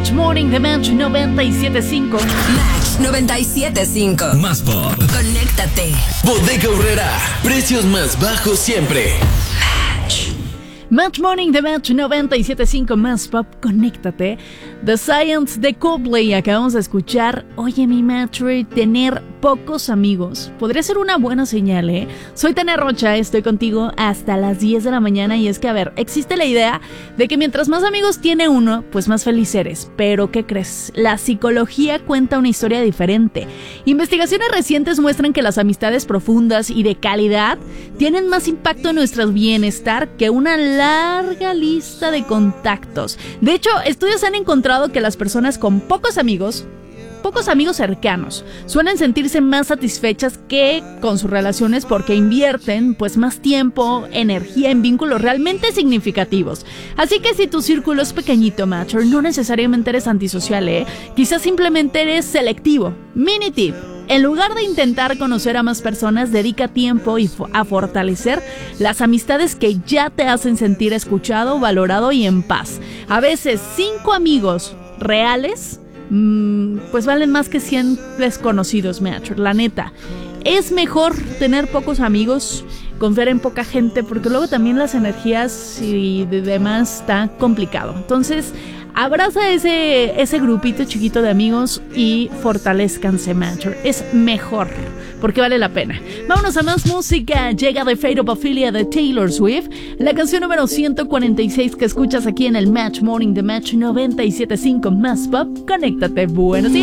Match Morning de Match 97.5. Match 97.5. Más pop. Conéctate. Bodega Aurrera. Precios más bajos siempre. Match Morning de Match 97.5 Más Pop, conéctate. The Science de Coldplay acabamos de escuchar. Oye, mi Match, tener pocos amigos podría ser una buena señal, ¿eh? Soy Tania Rocha, estoy contigo hasta las 10 de la mañana. Y es que, a ver, existe la idea de que mientras más amigos tiene uno, pues más feliz eres. Pero, ¿qué crees? La psicología cuenta una historia diferente. Investigaciones recientes muestran que las amistades profundas y de calidad tienen más impacto en nuestro bienestar que una larga lista de contactos. De hecho, estudios han encontrado que las personas con pocos amigos cercanos suelen sentirse más satisfechas que con sus relaciones porque invierten pues más tiempo, energía en vínculos realmente significativos. Así que si tu círculo es pequeñito, Matcher, no necesariamente eres antisocial, quizás simplemente eres selectivo. Mini tip: en lugar de intentar conocer a más personas, dedica tiempo a fortalecer las amistades que ya te hacen sentir escuchado, valorado y en paz. A veces 5 amigos reales pues valen más que 100 desconocidos, Matcher. La neta, es mejor tener pocos amigos, confiar en poca gente, porque luego también las energías y demás está complicado. Entonces, abraza ese grupito chiquito de amigos y fortalezcanse, Matcher. Es mejor, porque vale la pena. Vámonos a más música. Llega The Fate of Ophelia de Taylor Swift, la canción número 146 que escuchas aquí en el Match Morning de Match 97.5 Más Pop. Conéctate. Buenos días.